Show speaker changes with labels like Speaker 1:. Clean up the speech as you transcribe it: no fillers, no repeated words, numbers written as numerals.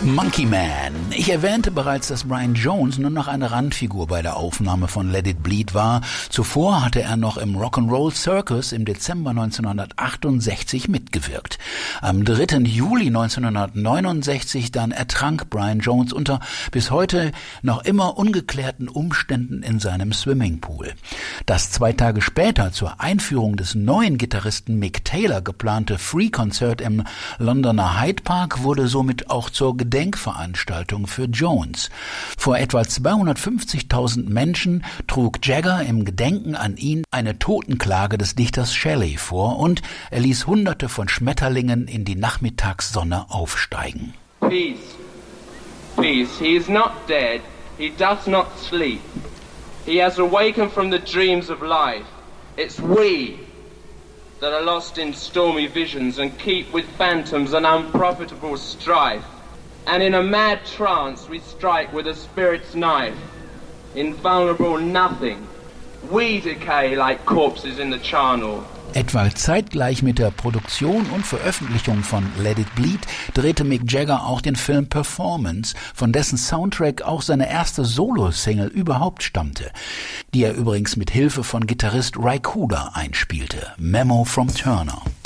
Speaker 1: Monkey Man. Ich erwähnte bereits, dass Brian Jones nur noch eine Randfigur bei der Aufnahme von Let It Bleed war. Zuvor hatte er noch im Rock'n'Roll Circus im Dezember 1968 mitgewirkt. Am 3. Juli 1969 dann ertrank Brian Jones unter bis heute noch immer ungeklärten Umständen in seinem Swimmingpool. Das 2 Tage später zur Einführung des neuen Gitarristen Mick Taylor geplante Free-Konzert im Londoner Hyde Park wurde somit auch zur Gedenkveranstaltung für Jones. Vor etwa 250.000 Menschen trug Jagger im Gedenken an ihn eine Totenklage des Dichters Shelley vor und er ließ Hunderte von Schmetterlingen in die Nachmittagssonne aufsteigen.
Speaker 2: Peace, peace, he is not dead, he does not sleep. He has awakened from the dreams of life. It's we that are lost in stormy visions and keep with phantoms an unprofitable strife. And in a mad trance we strike with a spirit's knife. Invulnerable nothing. We decay like corpses in the charnel.
Speaker 1: Etwa zeitgleich mit der Produktion und Veröffentlichung von Let It Bleed drehte Mick Jagger auch den Film Performance, von dessen Soundtrack auch seine erste Solo-Single überhaupt stammte, die er übrigens mit Hilfe von Gitarrist Ry Cooder einspielte, Memo from Turner.